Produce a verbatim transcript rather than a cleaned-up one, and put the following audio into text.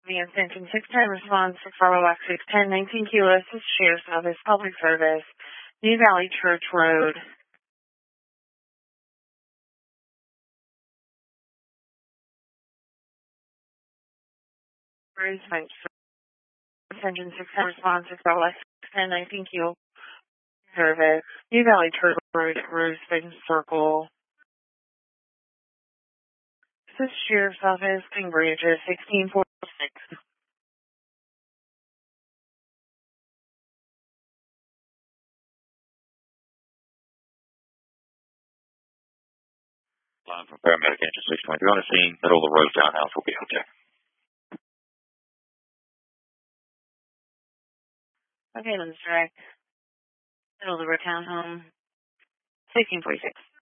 The attention six ten response for Fargo Wax six ten nineteen Kilo Assist Sheriff's Office Public Service, New Valley Church Road. Response attention six ten response for Fargo Wax six ten nineteen Kilo Service, New Valley Church Road, Rosebank Circle. This is Sheriff's Office, King Bridges, sixteen forty-six. Line from paramedic engine six twenty-three on the scene, middle of the road townhouse will be okay. Okay, let's direct. Middle of the road townhome, sixteen forty-six.